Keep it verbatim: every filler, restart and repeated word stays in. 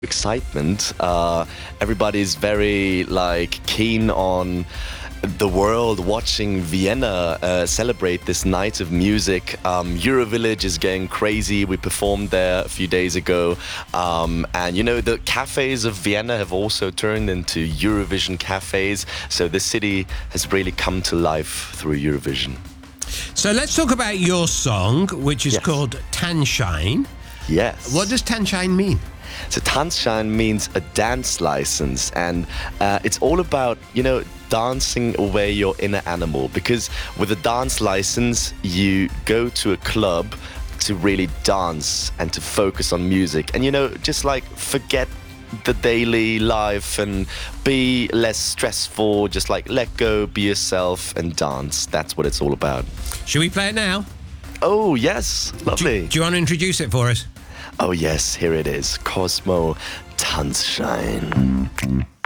excitement. Uh, everybody's very like keen on the world watching Vienna uh, celebrate this night of music. Um, Eurovillage is going crazy. We performed there a few days ago. Um, and, you know, the cafes of Vienna have also turned into Eurovision cafes. So the city has really come to life through Eurovision. So let's talk about your song, which is Yes. called Tanzschein. Yes. What does Tanzschein mean? So Tanzschein means a dance license, and uh, it's all about, you know, dancing away your inner animal, because with a dance license you go to a club to really dance and to focus on music and, you know, just like forget the daily life and be less stressful, just like let go, be yourself and dance. That's what it's all about. Should we play it now? Oh yes, lovely. Do, do you want to introduce it for us? Oh yes, here it is. Cosmo Tanzschein.